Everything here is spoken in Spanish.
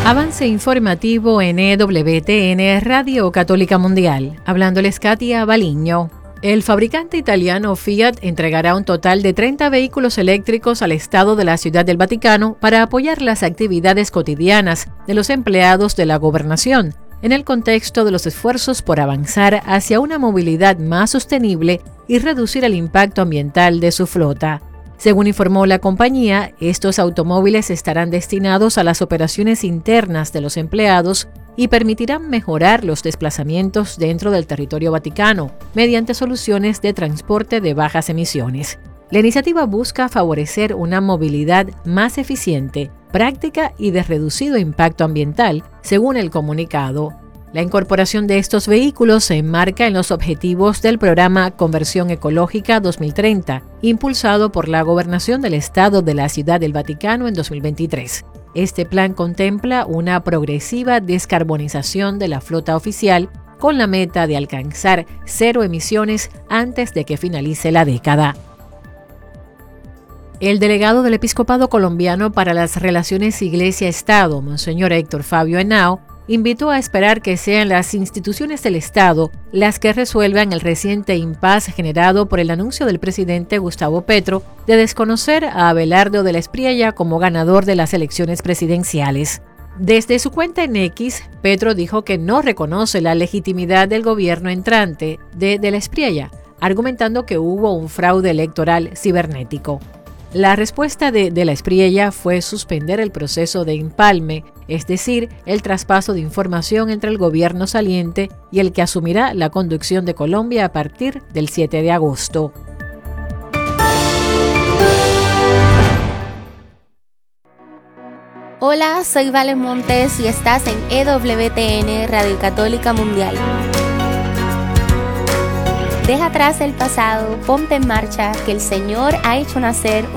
Avance informativo en EWTN, Radio Católica Mundial. Hablándoles Katia Baliño. El fabricante italiano Fiat entregará un total de 30 vehículos eléctricos al Estado de la Ciudad del Vaticano para apoyar las actividades cotidianas de los empleados de la gobernación, en el contexto de los esfuerzos por avanzar hacia una movilidad más sostenible y reducir el impacto ambiental de su flota. Según informó la compañía, estos automóviles estarán destinados a las operaciones internas de los empleados y permitirán mejorar los desplazamientos dentro del territorio vaticano mediante soluciones de transporte de bajas emisiones. La iniciativa busca favorecer una movilidad más eficiente, práctica y de reducido impacto ambiental, según el comunicado. La incorporación de estos vehículos se enmarca en los objetivos del programa Conversión Ecológica 2030, impulsado por la Gobernación del Estado de la Ciudad del Vaticano en 2023. Este plan contempla una progresiva descarbonización de la flota oficial con la meta de alcanzar cero emisiones antes de que finalice la década. El delegado del Episcopado Colombiano para las Relaciones Iglesia-Estado, Monseñor Héctor Fabio Henao, invitó a esperar que sean las instituciones del Estado las que resuelvan el reciente impasse generado por el anuncio del presidente Gustavo Petro de desconocer a Abelardo de la Espriella como ganador de las elecciones presidenciales. Desde su cuenta en X, Petro dijo que no reconoce la legitimidad del gobierno entrante de la Espriella, argumentando que hubo un fraude electoral cibernético. La respuesta de la Espriella fue suspender el proceso de empalme, es decir, el traspaso de información entre el gobierno saliente y el que asumirá la conducción de Colombia a partir del 7 de agosto. Hola, soy Valen Montes y estás en EWTN, Radio Católica Mundial. Deja atrás el pasado, ponte en marcha, que el Señor ha hecho nacer